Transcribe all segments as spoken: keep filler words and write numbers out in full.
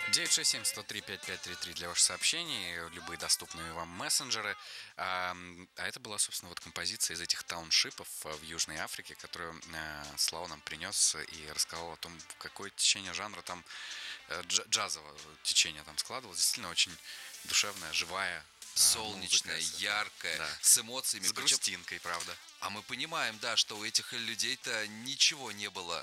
девять шесть семь сто три пять пять три три для ваших сообщений, любые доступные вам мессенджеры. А, а это была, собственно, вот композиция из этих тауншипов в Южной Африке, которую э, Слава нам принес и рассказал о том, какое течение жанра там, э, дж- джазового течения там складывалось. Действительно очень душевная, живая, э, музыка. Солнечная, яркая, Да. с эмоциями. С Причем- грустинкой, правда. А мы понимаем, да, что у этих людей-то ничего не было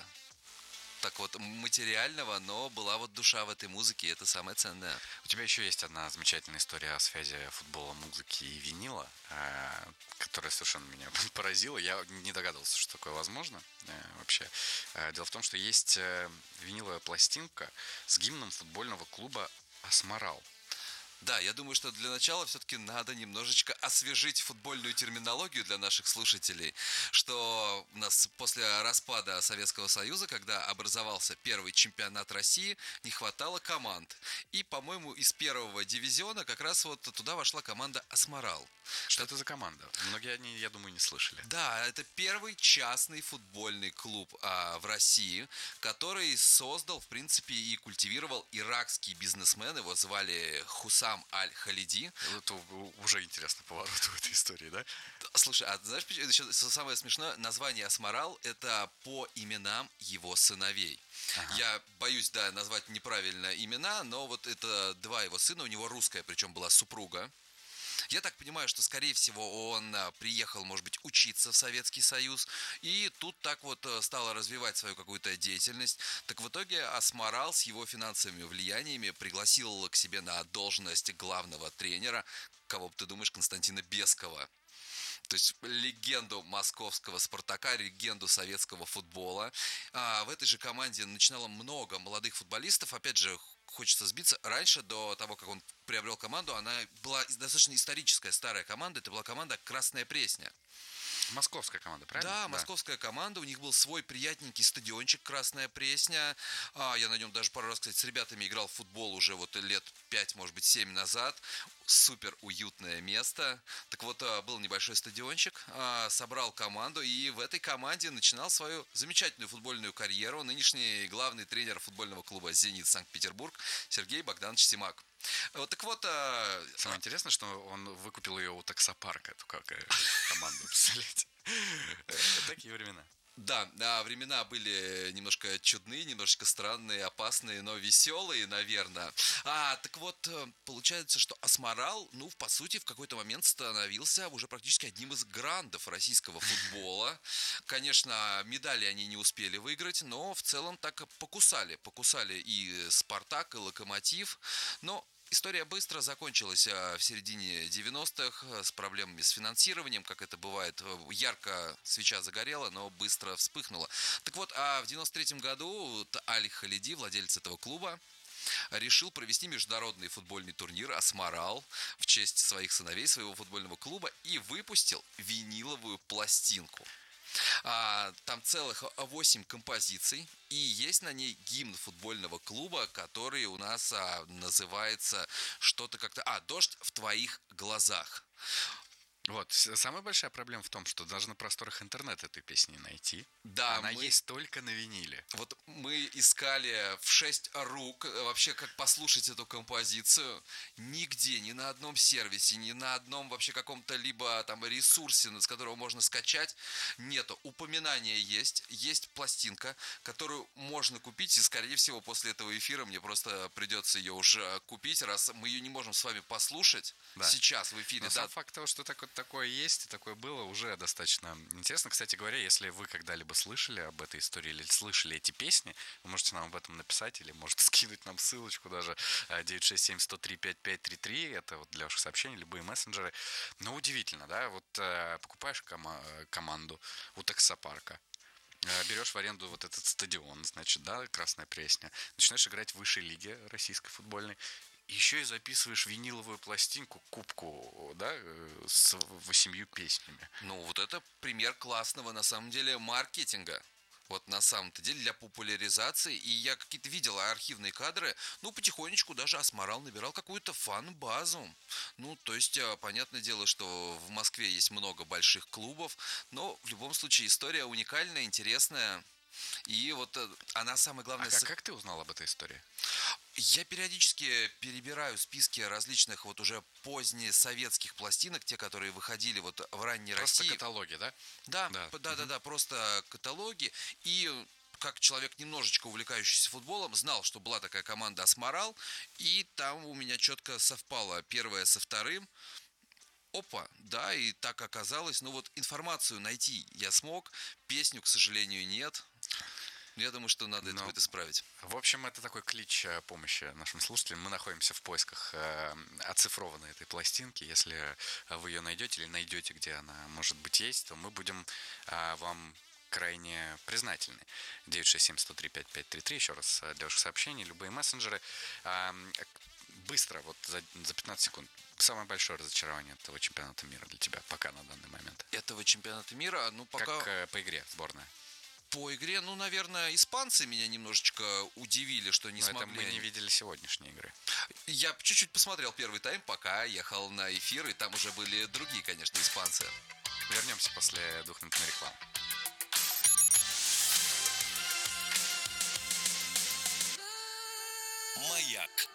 так вот материального, но была вот душа в этой музыке, и это самое ценное. У тебя еще есть одна замечательная история о связи футбола, музыки и винила, э, которая совершенно меня поразила. Я не догадывался, что такое возможно э, вообще. Э, Дело в том, что есть э, виниловая пластинка с гимном футбольного клуба «Асмарал». Да, я думаю, что для начала все-таки надо немножечко освежить футбольную терминологию для наших слушателей, что у нас после распада Советского Союза, когда образовался первый чемпионат России, не хватало команд. И, по-моему, из первого дивизиона как раз вот туда вошла команда «Асмарал». Что это за команда? Многие они, я думаю, не слышали. Да, это первый частный футбольный клуб а, в России, который создал, в принципе, и культивировал иракский бизнесмен. Его звали Хусам Аль-Халиди. Это уже интересный поворот в этой истории, да? Слушай, а знаешь, еще самое смешное, название «Асмарал» — это по именам его сыновей. Ага. Я боюсь, да, назвать неправильно имена, но вот это два его сына, у него русская, причем была супруга. Я так понимаю, что, скорее всего, он приехал, может быть, учиться в Советский Союз, и тут так вот стал развивать свою какую-то деятельность. Так в итоге Асмарал с его финансовыми влияниями пригласил к себе на должность главного тренера, кого бы ты думаешь, Константина Бескова. То есть легенду московского «Спартака», легенду советского футбола. А в этой же команде начинало много молодых футболистов. Опять же, хочется сбиться. Раньше, до того, как он приобрел команду, она была достаточно историческая, старая команда. Это была команда «Красная Пресня». Московская команда, правильно? Да, московская команда. У них был свой приятненький стадиончик «Красная Пресня». А, я на нем даже пару раз, кстати, с ребятами играл в футбол уже вот лет пять, может быть, семь назад. Супер уютное место. Так вот, был небольшой стадиончик, собрал команду, и в этой команде начинал свою замечательную футбольную карьеру нынешний главный тренер футбольного клуба «Зенит» Санкт-Петербург Сергей Богданович Симак. Вот, так вот... Самое интересное, что он выкупил ее у таксопарка, эту как, команду, представляете? Такие времена. Да, да, времена были немножко чудные, немножечко странные, опасные, но веселые, наверное. А, так вот, получается, что Асмарал, ну, по сути, в какой-то момент становился уже практически одним из грандов российского футбола. Конечно, медали они не успели выиграть, но в целом так покусали. Покусали и «Спартак», и «Локомотив», но... История быстро закончилась в середине девяностых с проблемами с финансированием, как это бывает. Ярко свеча загорела, но быстро вспыхнула. Так вот, а в девяносто третьем году Аль-Халиди, владелец этого клуба, решил провести международный футбольный турнир «Асмарал» в честь своих сыновей, своего футбольного клуба, и выпустил виниловую пластинку. А, там целых восемь композиций, и есть на ней гимн футбольного клуба, который у нас а, называется что-то как-то... А, «Дождь в твоих глазах». Вот, самая большая проблема в том, что даже на просторах интернета этой песни найти. Да, она мы... есть только на виниле. Вот мы искали в шесть рук вообще, как послушать эту композицию. Нигде, ни на одном сервисе, ни на одном вообще каком-то либо там ресурсе, с которого можно скачать, нету. Упоминания есть, есть пластинка, которую можно купить, и, скорее всего, после этого эфира мне просто придется ее уже купить, раз мы ее не можем с вами послушать, да, сейчас в эфире. Но да. Сам факт того, что такое, такое есть и такое было, уже достаточно интересно. Кстати говоря, если вы когда-либо слышали об этой истории или слышали эти песни, вы можете нам об этом написать или можете скинуть нам ссылочку даже девять шесть семь сто три пять пять три три. Это вот для ваших сообщений, любые мессенджеры. Но удивительно, да, вот покупаешь кома- команду у таксопарка, берешь в аренду вот этот стадион, значит, да, «Красная Пресня», начинаешь играть в высшей лиге российской футбольной, еще и записываешь виниловую пластинку, кубку, да, с восемью песнями. Ну, вот это пример классного, на самом деле, маркетинга. Вот на самом-то деле для популяризации. И я какие-то видел архивные кадры. Ну, потихонечку даже Асмарал набирал какую-то фан-базу. Ну, то есть, понятное дело, что в Москве есть много больших клубов. Но в любом случае история уникальная, интересная. И вот она самое главное... А как, как ты узнал об этой истории? Я периодически перебираю списки различных вот уже позднесоветских пластинок, те, которые выходили вот в ранней Просто России. каталоги, да? Да, Да. да, да, Мгм. да, просто каталоги. И как человек, немножечко увлекающийся футболом, знал, что была такая команда «Асморал», и там у меня четко совпало первое со вторым. Опа, да, и так оказалось. Ну вот информацию найти я смог, песню, к сожалению, нет. Я думаю, что надо это Но, будет исправить. в общем, это такой клич э, помощи нашим слушателям. Мы находимся в поисках э, оцифрованной этой пластинки. Если э, вы ее найдете или найдете, где она, может быть, есть, то мы будем э, вам крайне признательны. девять шесть семь сто три пять пять три три. Еще раз э, для ваших сообщений, любые мессенджеры. А, Быстро, вот за, за пятнадцать секунд. Самое большое разочарование этого чемпионата мира для тебя пока на данный момент. Этого чемпионата мира, ну пока... Как э, по игре сборная. По игре, ну, наверное, испанцы меня немножечко удивили, что не Но это смогли. мы не видели сегодняшней игры. Я чуть-чуть посмотрел первый тайм, пока ехал на эфир, и там уже были другие, конечно, испанцы. Вернемся после двухминутной рекламы. Маяк.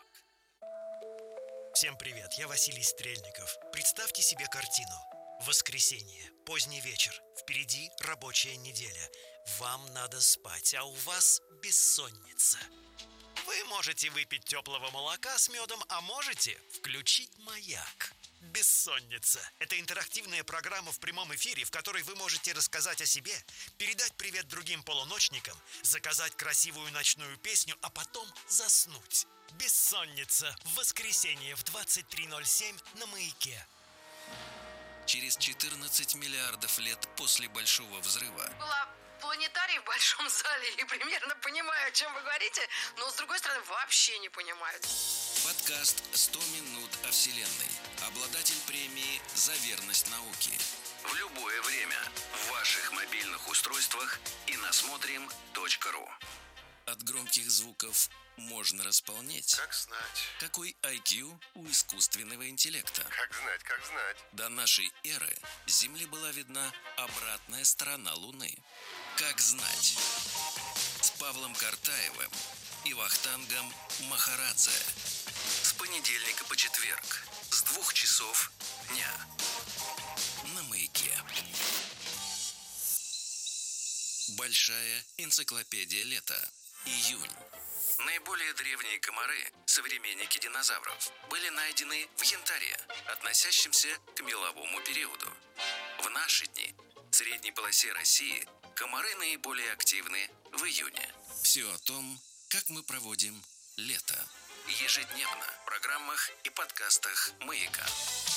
Всем привет, я Василий Стрельников. Представьте себе картину. Воскресенье, поздний вечер, впереди рабочая неделя. Вам надо спать, а у вас бессонница. Вы можете выпить теплого молока с медом, а можете включить «Маяк». «Бессонница» – это интерактивная программа в прямом эфире, в которой вы можете рассказать о себе, передать привет другим полуночникам, заказать красивую ночную песню, а потом заснуть. «Бессонница» в воскресенье в двадцать три ноль семь на «Маяке». Через четырнадцать миллиардов лет после Большого взрыва Была планетарий в большом зале и примерно понимаю, о чем вы говорите, но с другой стороны вообще не понимаю. подкаст «сто минут о Вселенной». Обладатель премии «За верность науке». В любое время в ваших мобильных устройствах и на смотрим точка ру. От громких звуков можно располнеть. Как знать, Какой ай кью у искусственного интеллекта? как знать, как знать. До нашей эры Земле была видна обратная сторона Луны. Как знать? С Павлом Картаевым и Вахтангом Махарадзе. С понедельника по четверг с двух часов дня на «Маяке». Большая энциклопедия лета. Июнь. Наиболее древние комары, современники динозавров, были найдены в янтаре, относящемся к меловому периоду. В наши дни в средней полосе России комары наиболее активны в июне. Все о том, как мы проводим лето. Ежедневно в программах и подкастах «Маяка».